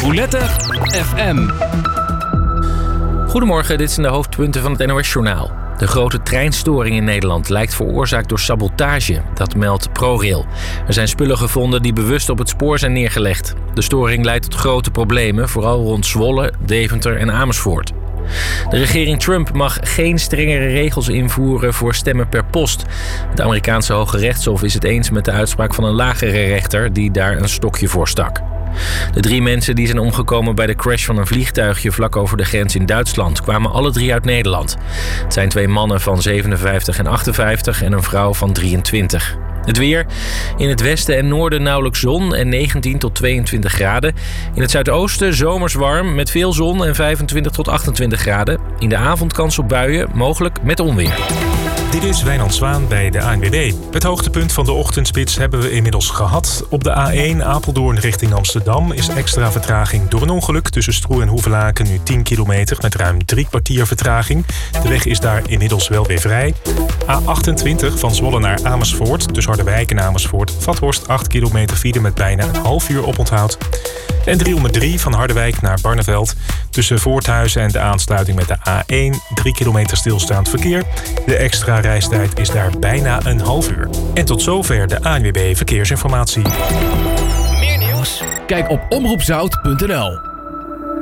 Roulette FM. Goedemorgen, dit zijn de hoofdpunten van het NOS-journaal. De grote treinstoring in Nederland lijkt veroorzaakt door sabotage. Dat meldt ProRail. Er zijn spullen gevonden die bewust op het spoor zijn neergelegd. De storing leidt tot grote problemen, vooral rond Zwolle, Deventer en Amersfoort. De regering Trump mag geen strengere regels invoeren voor stemmen per post. Het Amerikaanse Hoge Rechtshof is het eens met de uitspraak van een lagere rechter die daar een stokje voor stak. De 3 mensen die zijn omgekomen bij de crash van een vliegtuigje vlak over de grens in Duitsland kwamen alle 3 uit Nederland. Het zijn 2 mannen van 57 en 58 en een vrouw van 23. Het weer. In het westen en noorden nauwelijks zon en 19 tot 22 graden. In het zuidoosten zomers warm met veel zon en 25 tot 28 graden. In de avond kans op buien, mogelijk met onweer. Dit is Wijnand Zwaan bij de ANWB. Het hoogtepunt van de ochtendspits hebben we inmiddels gehad. Op de A1 Apeldoorn richting Amsterdam is extra vertraging door een ongeluk. Tussen Stroe en Hoevelaken nu 10 kilometer met ruim 3 kwartier vertraging. De weg is daar inmiddels wel weer vrij. A28 van Zwolle naar Amersfoort. Tussen Harderwijk en Amersfoort. Vathorst 8 kilometer file met bijna een half uur oponthoud. En 303 van Harderwijk naar Barneveld. Tussen Voorthuizen en de aansluiting met de A1 3 kilometer stilstaand verkeer. De extra reistijd is daar bijna een half uur. En tot zover de ANWB Verkeersinformatie. Meer nieuws? Kijk op omroepzout.nl.